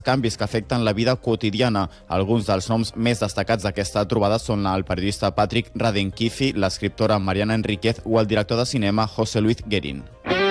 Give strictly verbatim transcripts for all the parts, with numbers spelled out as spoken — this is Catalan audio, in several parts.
canvis que afecten la vida quotidiana. Alguns dels noms més destacats d'aquesta trobada són el periodista Patrick Raddenkifi, l'escriptora Mariana Enríquez o el director de cinema José Luis Guerin.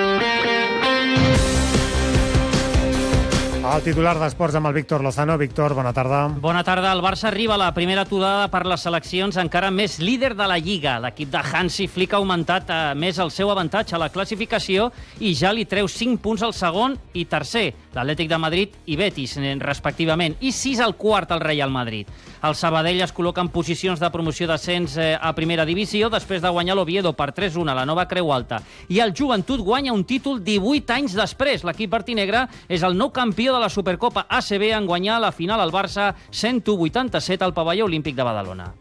El titular d'Esports amb el Víctor Lozano. Víctor, bona tarda. Bona tarda. El Barça arriba a la primera aturada per les seleccions encara més líder de la Lliga. L'equip de Hansi Flick ha augmentat eh, més el seu avantatge a la classificació i ja li treu cinc punts al segon i tercer, l'Atlètic de Madrid i Betis, respectivament, i sis al quart, el Real Madrid. El Sabadell es col·loca en posicions de promoció d'ascens eh, a primera divisió després de guanyar l'Oviedo per tres a una, la nova Creu Alta. I el Joventut guanya un títol divuit anys després. L'equip vertinegre és el nou campió de la Supercopa A C B en guanyar la final al Barça cent vuitanta-set al pavelló olímpic de Badalona.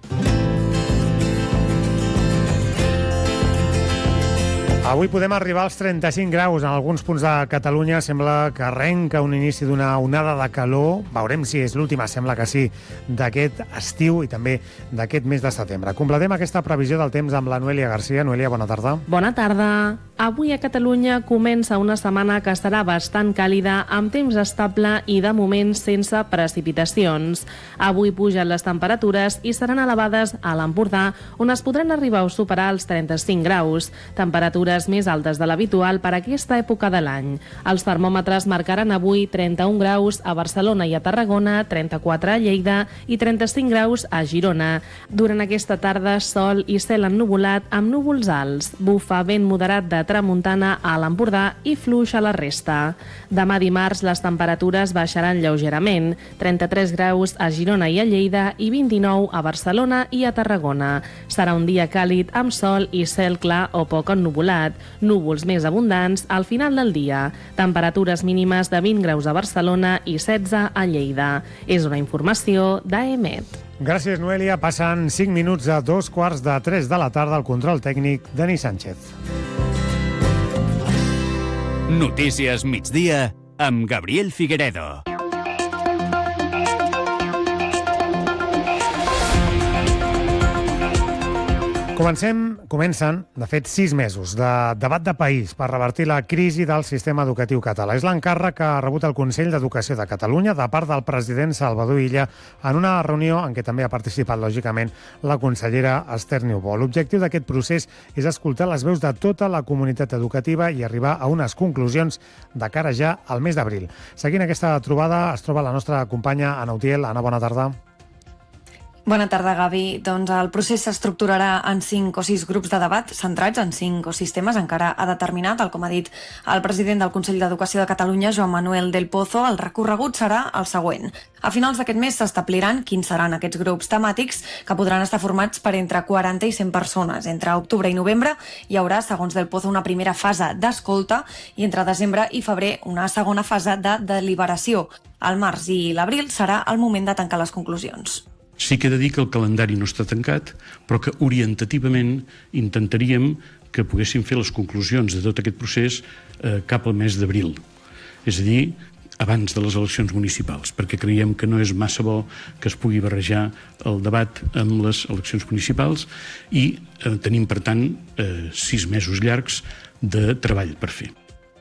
Avui podem arribar als trenta-cinc graus en alguns punts de Catalunya. Sembla que arrenca un inici d'una onada de calor. Veurem si és l'última, sembla que sí, d'aquest estiu i també d'aquest mes de setembre. Completem aquesta previsió del temps amb la Noelia Garcia. Noelia, bona tarda. Bona tarda. Avui a Catalunya comença una setmana que estarà bastant càlida, amb temps estable i de moment sense precipitacions. Avui pugen les temperatures i seran elevades a l'Empordà, on es podran arribar a superar els trenta-cinc graus. Temperatures més altes de l'habitual per a aquesta època de l'any. Els termòmetres marcaran avui trenta-un graus a Barcelona i a Tarragona, trenta-quatre a Lleida i trenta-cinc graus a Girona. Durant aquesta tarda, sol i cel ennuvolat amb núvols alts. Bufa vent moderat de tramuntana a l'Empordà i fluix a la resta. Demà dimarts les temperatures baixaran lleugerament, trenta-tres graus a Girona i a Lleida i vint-i-nou a Barcelona i a Tarragona. Serà un dia càlid amb sol i cel clar o poc ennuvolat, núvols més abundants al final del dia. Temperatures mínimes de vint graus a Barcelona i setze a Lleida. És una informació d'A E M E T. Gràcies, Noelia. Passen cinc minuts a dos quarts de tres de la tarda. Al control tècnic, Denis Sánchez. Notícies migdia amb Gabriel Figueredo. Comencem, comencen, de fet, sis mesos de debat de país per revertir la crisi del sistema educatiu català. És l'encàrrec que ha rebut el Consell d'Educació de Catalunya de part del president Salvador Illa en una reunió en què també ha participat, lògicament, la consellera Esther Niubó. L'objectiu d'aquest procés és escoltar les veus de tota la comunitat educativa i arribar a unes conclusions de cara ja al mes d'abril. Seguint aquesta trobada es troba la nostra companya Anna Utiel. Anna, bona tarda. Bona tarda, Gavi. Doncs el procés s'estructurarà en cinc o sis grups de debat centrats en cinc o sis temes encara a determinar, tal com ha dit el president del Consell d'Educació de Catalunya, Joan Manuel del Pozo. El recorregut serà el següent. A finals d'aquest mes s'establiran quins seran aquests grups temàtics que podran estar formats per entre quaranta i cent persones. Entre octubre i novembre hi haurà, segons del Pozo, una primera fase d'escolta i entre desembre i febrer una segona fase de deliberació. Al març i l'abril serà el moment de tancar les conclusions. Sí que he de dir que el calendari no està tancat, però que orientativament intentaríem que poguéssim fer les conclusions de tot aquest procés eh, cap al mes d'abril. És a dir, abans de les eleccions municipals, perquè creiem que no és massa bo que es pugui barrejar el debat amb les eleccions municipals i eh, tenim, per tant, eh, sis mesos llargs de treball per fer.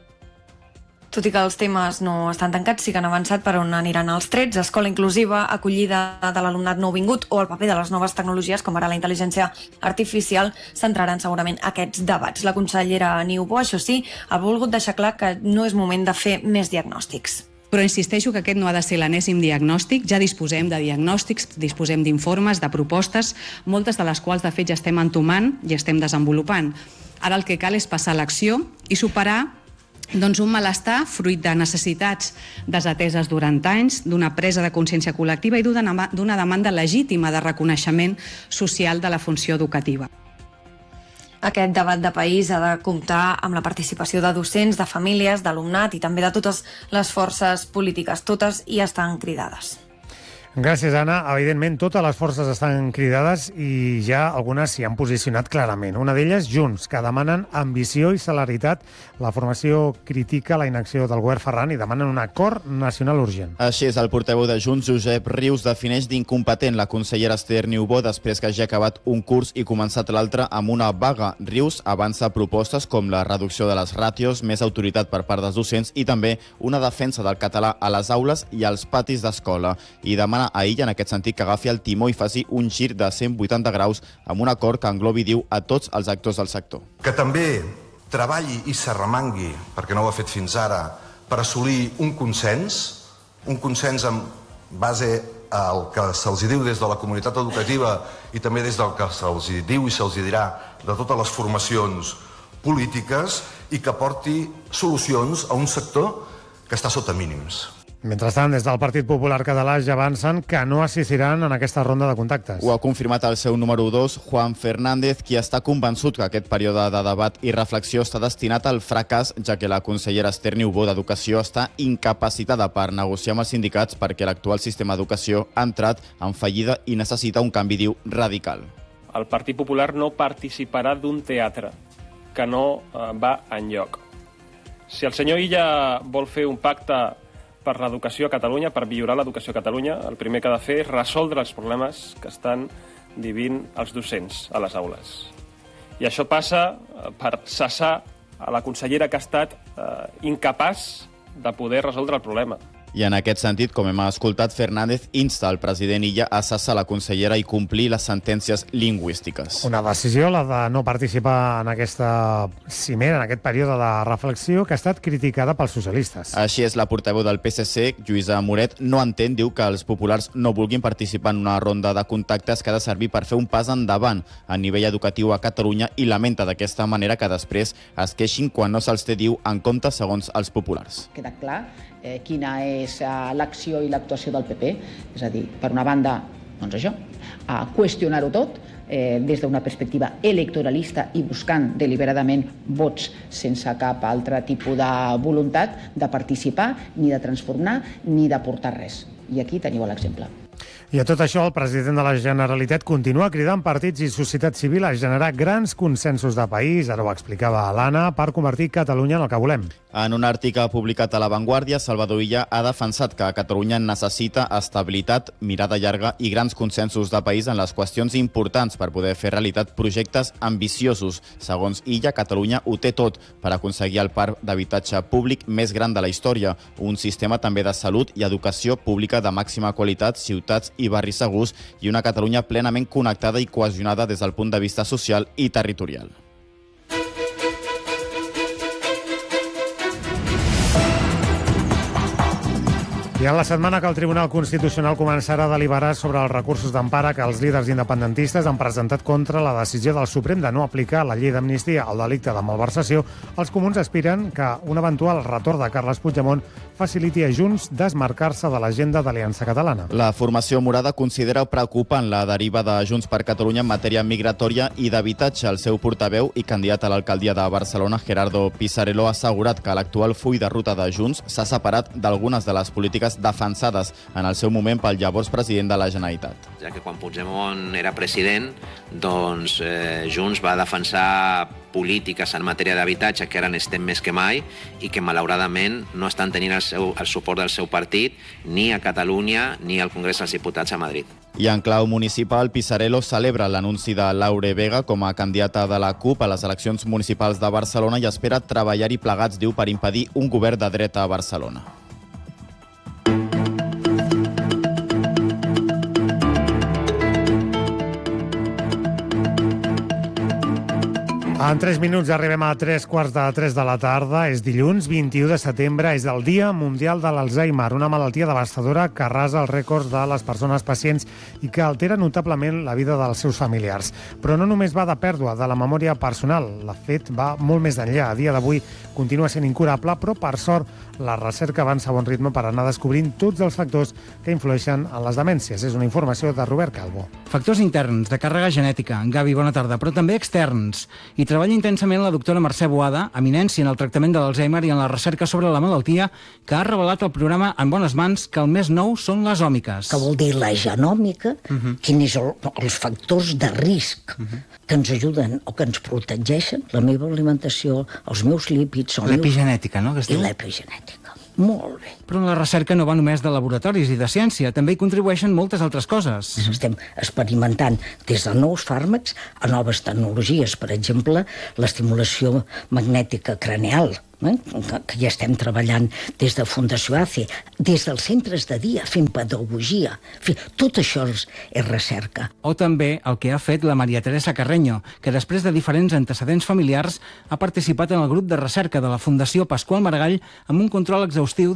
Tot i que els temes no estan tancats, sí que han avançat per on aniran els trets: escola inclusiva, acollida de l'alumnat nouvingut o el paper de les noves tecnologies, com ara la intel·ligència artificial, centraran segurament aquests debats. La consellera Niubó, això sí, ha volgut deixar clar que no és moment de fer més diagnòstics. Però insisteixo que aquest no ha de ser l'enèsim diagnòstic. Ja disposem de diagnòstics, disposem d'informes, de propostes, moltes de les quals de fet ja estem entomant i estem desenvolupant. Ara el que cal és passar a l'acció i superar doncs un malestar fruit de necessitats desateses durant anys, d'una presa de consciència col·lectiva i d'una demanda legítima de reconeixement social de la funció educativa. Aquest debat de país ha de comptar amb la participació de docents, de famílies, d'alumnat i també de totes les forces polítiques. Totes hi estan cridades. Gràcies, Anna. Evidentment, totes les forces estan cridades i ja algunes s'hi han posicionat clarament. Una d'elles, Junts, que demanen ambició i celeritat. La formació critica la inacció del govern Ferran i demanen un acord nacional urgent. Així és, el portaveu de Junts, Josep Rius, defineix d'incompetent la consellera Esther Niubó després que hagi acabat un curs i començat l'altre amb una vaga. Rius avança propostes com la reducció de les ràtios, més autoritat per part dels docents i també una defensa del català a les aules i als patis d'escola. I demana a ella, en aquest sentit, que agafi el timó i faci un gir de cent vuitanta graus amb un acord que englobi, diu, a tots els actors del sector. Que també treballi i s'arremangui, perquè no ho ha fet fins ara, per assolir un consens, un consens en base al que se'ls diu des de la comunitat educativa i també des del que se'ls diu i se'ls dirà de totes les formacions polítiques i que porti solucions a un sector que està sota mínims. Mentrestant, des del Partit Popular Català ja avancen que no assistiran en aquesta ronda de contactes. Ho ha confirmat el seu número dos, Juan Fernández, qui està convençut que aquest període de debat i reflexió està destinat al fracàs, ja que la consellera Esther Niubó d'Educació està incapacitada per negociar amb els sindicats perquè l'actual sistema d'educació ha entrat en fallida i necessita un canvi, diu, radical. El Partit Popular no participarà d'un teatre que no eh, va enlloc. Si el senyor Illa vol fer un pacte per l'educació a Catalunya, per millorar l'educació a Catalunya, el primer que ha de fer és resoldre els problemes que estan vivint els docents a les aules. I això passa per cessar a la consellera que ha estat eh, incapaç de poder resoldre el problema. I en aquest sentit, com hem escoltat, Fernández insta el president Illa a cessar la consellera i complir les sentències lingüístiques. Una decisió, la de no participar en aquesta cimera, en aquest període de reflexió, que ha estat criticada pels socialistes. Així és, la portaveu del P S C, Lluïsa Moret, no entén, diu, que els populars no vulguin participar en una ronda de contactes que ha de servir per fer un pas endavant a nivell educatiu a Catalunya i lamenta d'aquesta manera que després es queixin quan no se'ls té, diu, en compte segons els populars. Queda clar eh, quina és eh, l'acció i l'actuació del P P, és a dir, per una banda, doncs això, a qüestionar-ho tot, eh, des d'una perspectiva electoralista i buscant deliberadament vots sense cap altre tipus de voluntat de participar, ni de transformar, ni de portar res. I aquí teniu l'exemple. I a tot això, el president de la Generalitat continua cridant partits i societat civil a generar grans consensos de país, ara ho explicava l'Anna, per convertir Catalunya en el que volem. En un article publicat a La Vanguardia, Salvador Illa ha defensat que Catalunya necessita estabilitat, mirada llarga i grans consensos de país en les qüestions importants per poder fer realitat projectes ambiciosos. Segons Illa, Catalunya ho té tot per aconseguir el parc d'habitatge públic més gran de la història, un sistema també de salut i educació pública de màxima qualitat, ciutats i barris segurs i una Catalunya plenament connectada i cohesionada des del punt de vista social i territorial. I en la setmana que el Tribunal Constitucional començarà a deliberar sobre els recursos d'empara que els líders independentistes han presentat contra la decisió del Suprem de no aplicar la llei d'amnistia al delicte de malversació, els comuns aspiren que un eventual retorn de Carles Puigdemont faciliti a Junts desmarcar-se de l'agenda d'Aliança Catalana. La formació morada considera preocupant la deriva de Junts per Catalunya en matèria migratòria i d'habitatge. El seu portaveu i candidat a l'alcaldia de Barcelona, Gerardo Pisarello, ha assegurat que l'actual full de ruta de Junts s'ha separat d'algunes de les polítiques defensades en el seu moment pel llavors president de la Generalitat. Ja que quan Puigdemont era president, doncs eh, Junts va defensar polítiques en matèria d'habitatge que ara n'estem més que mai i que malauradament no estan tenint el, seu, el suport del seu partit ni a Catalunya ni al Congrés dels Diputats a Madrid. I en clau municipal, Pisarello celebra l'anunci de Laure Vega com a candidata de la CUP a les eleccions municipals de Barcelona i espera treballar-hi plegats, diu, per impedir un govern de dreta a Barcelona. En tres minuts arribem a tres quarts de tres de la tarda. És dilluns, vint-i-u de setembre, és el Dia Mundial de l'Alzheimer, una malaltia devastadora que arrasa els rècords de les persones pacients i que altera notablement la vida dels seus familiars. Però no només va de pèrdua de la memòria personal, de fet va molt més enllà. A dia d'avui continua sent incurable, però per sort la recerca avança a bon ritme per anar descobrint tots els factors que influeixen en les demències. És una informació de Robert Calvo. Factors interns, de càrrega genètica, Gavi, bona tarda, però també externs. I treballa intensament la doctora Mercè Boada, eminència en el tractament de l'Alzheimer i en la recerca sobre la malaltia, que ha revelat al programa En bones mans que el més nou són les òmiques. Que vol dir la genòmica, uh-huh. quins són els factors de risc uh-huh. que ens ajuden o que ens protegeixen, la meva alimentació, els meus lípids... L'epigenètica, no? I l'epigenètica. Molt bé. Però la recerca no va només de laboratoris i de ciència, també hi contribueixen moltes altres coses. Estem experimentant des de nous fàrmacs a noves tecnologies, per exemple, l'estimulació magnètica craneal, eh? que, que ja estem treballant des de Fundació A C E, des dels centres de dia, fent pedagogia. Fi, tot això és, és recerca. O també el que ha fet la Maria Teresa Carreño, que després de diferents antecedents familiars ha participat en el grup de recerca de la Fundació Pasqual Maragall amb un control exhaustiu